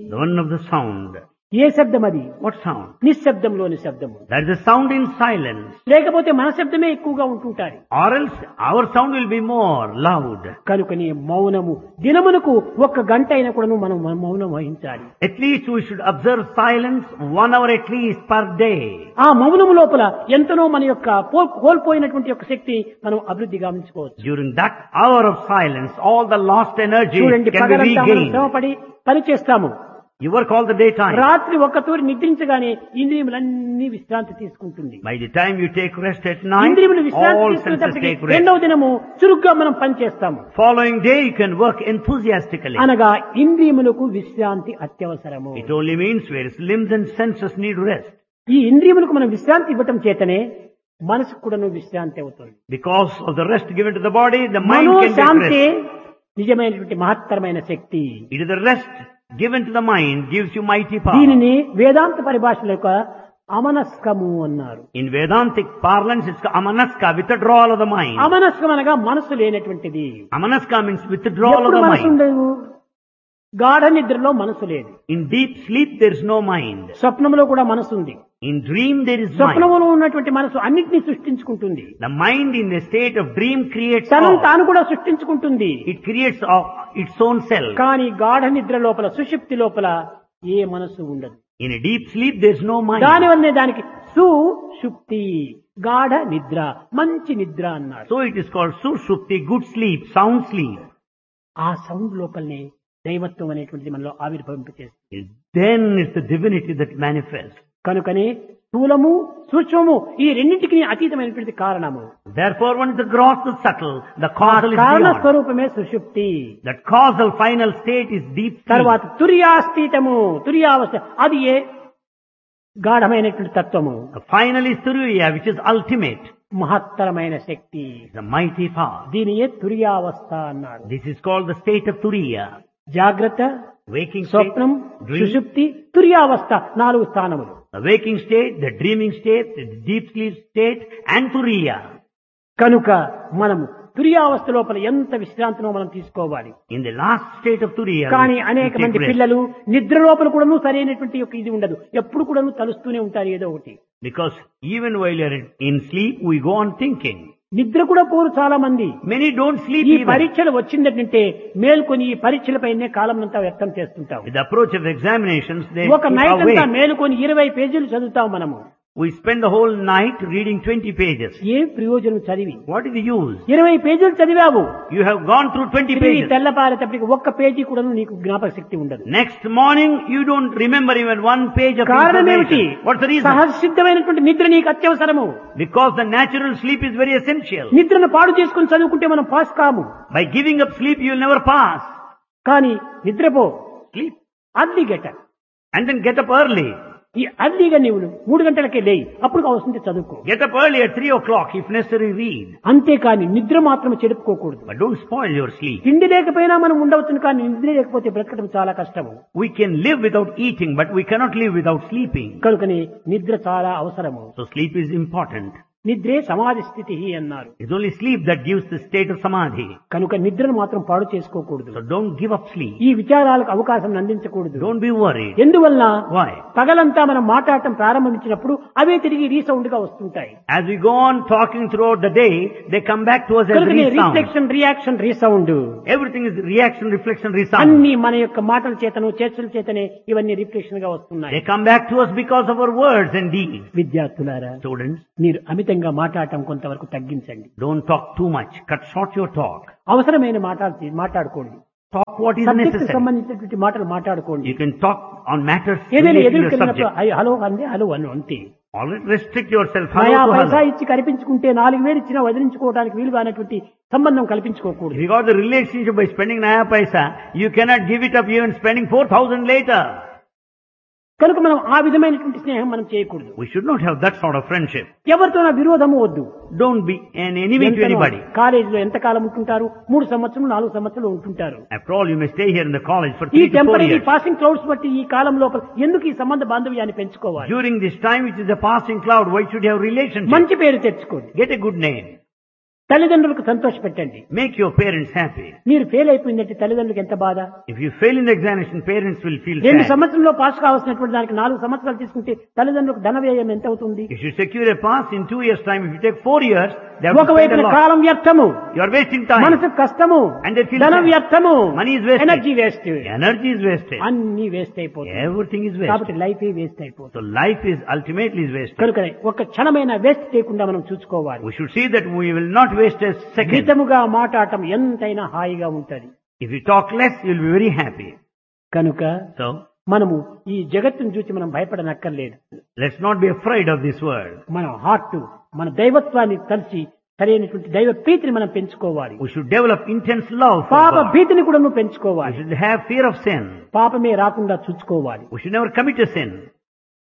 The one of the sound. ఏ శబ్దం అది? What sound? నిశ్శబ్దంలోని శబ్దము. That is the sound in silence. లేకపోతే మన శబ్దమే ఎక్కువగా ఉంటుంటారు. Or else our sound will be more loud. కనుకని మౌనము దినమునకు 1 గంట అయినా కూడా మనం మౌనం వహించాలి. At least we should observe silence 1 hour at least per day. ఆ మౌనము లోపల ఎంతనో మన యొక్క కోల్పోయినటువంటి యొక్క శక్తి మనం అభివృద్ధి గావించుకోవచ్చు. During that hour of silence, all the lost energy చూడండి, can be పగలంతా మనం regained. శ్రమపడి పని చేస్తాము. You work all the daytime. రాత్రి ఒక్కతూరి నిద్రించగానే ఇంద్రియములన్నీ విశ్రాంతి తీసుకుంటుంది. By the time you take rest at night, ఇంద్రియములు విశ్రాంతి all senses తీసుకునేటప్పటికి take rest. రెండవ దినము చురుగ్గా మనం పని చేస్తాము. Following day, you can work enthusiastically. అనగా ఇంద్రియములకు విశ్రాంతి అత్యవసరము. It only means whereas limbs and senses need rest. ఈ ఇంద్రియములకు మనం విశ్రాంతి ఇవ్వటం చేతనే మనసుకు కూడాను విశ్రాంతి అవుతుంది. Because of the rest given to the body, the mind Mano can get Shanti rest. నిజమైనటువంటి మహత్తరమైన శక్తి. It is the rest given to the mind gives you mighty power. దీనిని వేదాంత పరిభాషలో యొక్క అమనస్కము అన్నారు. In Vedantic parlance, it's amanaska, withdrawal of the mind. అమనస్కం అనగా మనసు లేనటువంటిది. Amanaska means withdrawal of ఎప్పుడు the మనసు mind. ఉండదు? గాఢ నిద్రలో మనసు లేదు. In deep sleep, there is no mind. స్వప్నంలో కూడా మనసు ఉంది. In dream, there is mind. స్వప్నంలో ఉన్నటువంటి మనసు అన్నిటినీ సృష్టించుకుంటుంది. The mind in the state of dream creates తనను all. తాను కూడా సృష్టించుకుంటుంది. It creates its own self. కానీ గాఢ నిద్ర లోపల సుషుప్తి లోపల ఏ మనసు ఉండదు. In a deep sleep, there is no mind. దానివల్లనే దానికి సుషుప్తి గాఢ నిద్ర మంచి నిద్ర అన్నారు. So it is called sushupti, good sleep, sound sleep. ఆ సౌండ్ లోపలనే దైవత్వం అనేటువంటిది మనలో ఆవిర్భవింపచేస్తుంది. Then it's the divinity that manifests. కనుకనే స్థూలము సూక్ష్మము ఈ రెండింటికి అతీతమైనటువంటి కారణము. Therefore, one is the gross, the subtle, the causal is కారణ beyond. స్వరూపమే సుషుప్తి. That causal final state is deep sleep. తర్వాత తుర్యాస్థితము తుర్యావస్థ అది ఏ గాఢమైనటువంటి తత్వము. The final is turiya, which is ultimate. మహత్తరమైన శక్తి. The mighty power. దీనియే తుర్యావస్థ అన్నారు. This is called the state of turiya. జాగ్రత్త, Waking state, స్వప్నం, dream, సుషుప్తి, తుర్యావస్థ 4 స్థానములు. the waking state, the dreaming state, the deep sleep state, and turiya. కనుక మనము తుర్యావస్థ లోపల ఎంత విశ్రాంతినో మనం తీసుకోవాలి. In the last state of turiya, కానీ we అనేక take మంది rest. పిల్లలు నిద్ర లోపల కూడాను సరైనటువంటి యొక్క ఇది ఉండదు. ఎప్పుడు కూడాను తలుస్తూనే ఉంటారు ఏదో ఒకటి. Because even while you are in sleep, we go on thinking. నిద్ర కూడా పోరు చాలా మంది. Many don't sleep ఈ even. పరీక్షలు వచ్చిందంటే మేల్కొని ఈ పరీక్షలపైనే కాలం అంతా వ్యర్థం చేస్తుంటాం. With the approach of examinations, they ఒక keep నైట్ అంతా awake. మేలుకొని 20 పేజీలు చదువుతాం మనము. We spend the whole night reading 20 pages. ఏ ప్రయోజనం చదివి? What is the use? 20 పేజీలు చదివావు. You have gone through 20 తిరిగి pages. తెల్లపారేటప్పటికి ఒక్క పేజీ కూడా నీకు జ్ఞాపక శక్తి ఉండదు. Next morning, you don't remember even one page of కారణం ఏమిటి? information. What's the reason? సహసిద్ధమైనటువంటి నిద్ర నీకు అత్యవసరము. Because the natural sleep is very essential. నిద్రను పాడు చేసుకుని చదువుకుంటే మనం పాస్ కాము. By giving up sleep, you will never pass. కానీ నిద్రపో, Sleep. Early గెట. And then get up early. ఈ అర్లీగా నీవు 3 గంటలకే లేయి, అప్పుడు అవసరం చదువుకో. Get up early at 3 o'clock, if necessary, read. అంతేకాని నిద్ర మాత్రం చెడుపుకోకూడదు. But don't spoil your sleep. తిండి లేకపోయినా మనం ఉండవచ్చును, కానీ నిద్ర లేకపోతే బ్రతకడం చాలా కష్టము. We can live without eating, but we cannot live without sleeping. కనుకని నిద్ర చాలా అవసరము. So sleep is important. నిద్రే సమాధి స్థితి అన్నారు. It's only sleep that gives the state of samadhi. కనుక నిద్రను మాత్రం పాడు చేసుకోకూడదు. So don't give up sleep. ఈ విచారాలకు అవకాశం అందించకూడదు. Don't be worried. ఎందువల్ల Why? పగలంతా మనం మాట్లాడటం ప్రారంభించినప్పుడు అవే తిరిగి రీసౌండ్ గా వస్తుంటాయి. As we go on talking throughout the day, they come back to us as కనుక resound. Reflection reaction resound Everything is reaction, reflection, resound. అన్ని మన యొక్క మాటల చేతను చర్చల చేతనే ఇవన్నీ రిఫ్లెక్షన్ గా వస్తున్నాయి. They come back to us because of our words and deeds. విద్యార్థులారా, Students, మీరు అమితంగా మాట్లాడటం కొంతవరకు తగ్గించండి. don't talk too much. Cut short your talk. అవసరమైన మాట్లాడుకోండి. Talk what is subject necessary. సంబంధించినటువంటి మాటలు మాట్లాడుకోండి. You can talk on matters ఏదైనా related to your ఎదురుకెళ్ళినప్పుడు subject. Hello అందే హలో అను అంతే. Always restrict yourself. నయా Hello to పైసా hello. ఇచ్చి కల్పించుకుంటే 4,000 ఇచ్చినా వదిలించుకోవడానికి వీలుగా అనేటువంటి సంబంధం If కల్పించుకోకూడదు. you got the relationship by spending naya paisa, you cannot give it up even spending 4,000 later. కనుక మనం ఆ విధమైనటువంటి స్నేహం మనం చేయకూడదు. We should not have that sort of friendship. ఎవరితో విరోధము వద్దు. Don't be an enemy to anybody. కాలేజీలో ఎంతకాలం ఉంటుంటారు? 3 సంవత్సరాలు 4 సంవత్సరాలు ఉంటుంటారు. After all, you may stay here in the college for ఈ 3 to 4 temporary years. Passing clouds బట్టి ఈ కాలం లోపల ఎందుకు ఈ సంబంధ బాంధవ్యాన్ని పెంచుకోవాలి? During this time, which is a passing cloud, why should you have relationship? మంచి పేరు తెచ్చుకోండి. Get a good name. తల్లిదండ్రులకు సంతోష పెట్టండి. Make your parents happy. మీరు ఫెయిల్ అయిపోయిందంటే తల్లిదండ్రులకు ఎంత బాధ. If you fail in the examination, parents will feel 2 sad. సంవత్సరంలో పాస్ కావాల్సినటువంటి దానికి 4 సంవత్సరాలు తీసుకుంటే తల్లిదండ్రులకు ధన వ్యయం ఎంత అవుతుంది? If you secure a pass in 2 years' time, if you take 4 years, they have to spend ఒకవైపున a lot. కాలం వ్యర్థము, You are wasting time. మనసు కష్టము, And they feel ధనం sad. వ్యర్థము, Money is wasted. Energy waste, Energy is wasted. అన్ని waste అయిపోతుంది. Everything is కాబట్టి wasted. Life waste అయిపోతుంది. So life is ultimately is wasted. కనుక ఒక క్షణమైన వేస్ట్ చేయకుండా మనం చూసుకోవాలి. We should see that we will not waste a second. మితముగా మాట్లాడటం ఎంతైనా హాయిగా ఉంటది. If you talk less, you will be very happy. కనుక So, మనము ఈ జగత్తును చూసి మనం భయపడనక్కర్లేదు. let's not be afraid of this world. మన హార్ట్, మన దైవత్వాన్ని కలిసి సరైనటువంటి దైవ ప్రీతిని మనం పెంచుకోవాలి. We should develop intense love for పాప God. భీతిని కూడా We పెంచుకోవాలి. should have fear of sin. పాపమే రాకుండా చూసుకోవాలి. We should never commit a sin.